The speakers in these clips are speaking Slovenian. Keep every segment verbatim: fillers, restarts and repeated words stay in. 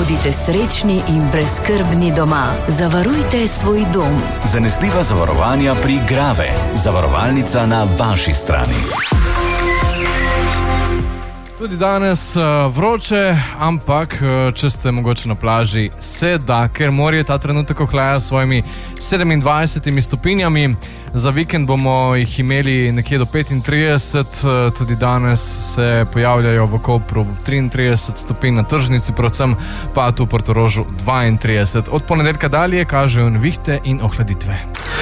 Bodite srečni in brezskrbni doma. Zavarujte svoj dom. Zanesljiva zavarovanja pri Grave. Zavarovalnica na vaši strani. Tudi danes uh, vroče, ampak uh, če ste mogoče na plaži, se da, ker morje ta trenutek ohlaja s svojimi sedemindvajsetimi stopinjami. Za vikend bomo jih imeli nekje do petintrideset, uh, tudi danes se pojavljajo v Kopru triintrideset stopinj, na tržnici predvsem, pa tu v Portorožu dvaintrideset. Od ponedeljka dalje kažejo nevihte in ohladitve.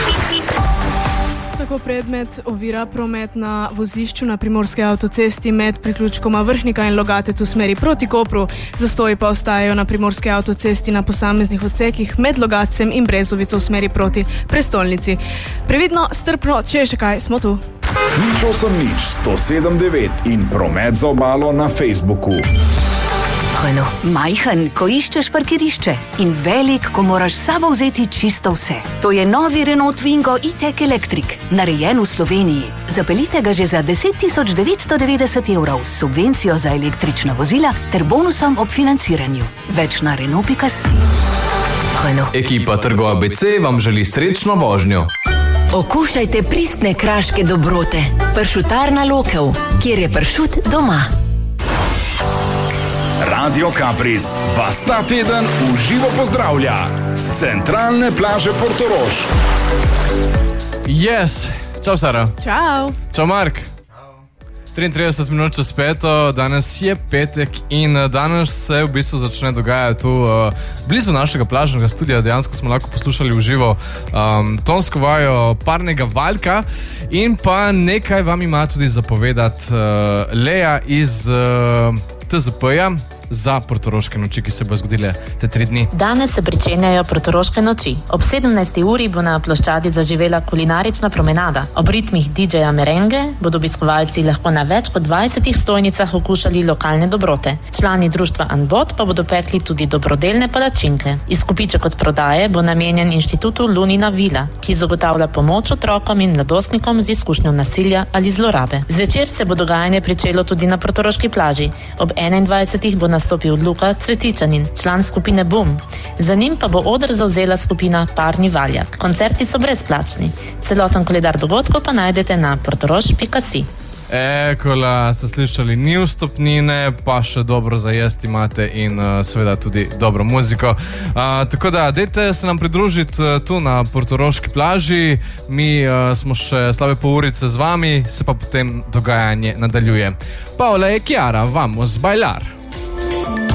Tako predmet ovira promet na vozišču na primorski avtocesti med priključkoma Vrhnika in Logatec v smeri proti Kopru. Zastoji pa ostajajo na primorski avtocesti na posameznih odsekih med Logatcem in Brezovico v smeri proti prestolnici. Previdno, strpno, če še kaj, smo tu. Nič osem nič, sto sedem devet in promet za obalo na Facebooku. Hojno, majhen, ko iščeš parkirišče in velik, ko moraš s sabo vzeti čisto vse. To je novi Renault Twingo e-tech Electric, narejen v Sloveniji. Zapeljite ga že za deset tisoč devetsto devetdeset evrov s subvencijo za električna vozila ter bonusom ob financiranju. Več na Renault pika si. Hojno. Ekipa Trgo A B C vam želi srečno vožnjo. Okušajte pristne kraške dobrote. Pršutarna Lokev, kjer je pršut doma. Radio Kapris vas ta teden v živo pozdravlja z centralne plaže Portorož. Yes, čau Sara. Čau. Čau Mark. triintrideset minut čez peto, danes je petek in danes se v bistvu začne dogajati tu uh, blizu našega plažnega studija. Dejansko smo lahko poslušali v živo um, tonsko vajo parnega Valjka in pa nekaj vam ima tudi zapovedati uh, Leja iz uh, T Z P-ja za Portoroške noči, ki se bo zgodile te tri dni. Danes se pričenjajo Portoroške noči. Ob sedemnajsti uri bo na ploščadi zaživela kulinarična promenada. Ob ritmih D J-ja Merenge bodo obiskovalci lahko na več kot dvajsetih stojnicah okušali lokalne dobrote. Člani društva Anbot pa bodo pekli tudi dobrodelne palačinke. Izkupiček od prodaje bo namenjen inštitutu Lunina Vila, ki zagotavlja pomoč otrokom in mladostnikom z izkušnjo nasilja ali zlorabe. Zvečer se bo dogajanje pričelo tudi na Portoroški plaži. Ob enaindvajsetih bo nastopil Luka Cvetičanin, član skupine Boom. Za njim pa bo oder zavzela skupina Parni Valjak. Koncerti so brezplačni. Celoten koledar dogodkov pa najdete na portorož pika si. Ekola, ste slišali, ni vstopnine, pa še dobro za jesti imate in uh, seveda tudi dobro muziko. Uh, tako da, dejte se nam pridružiti uh, tu na Portoroški plaži. Mi uh, smo še slabe pol urice z vami, se pa potem dogajanje nadaljuje. Paola e Chiara, vamos bailar!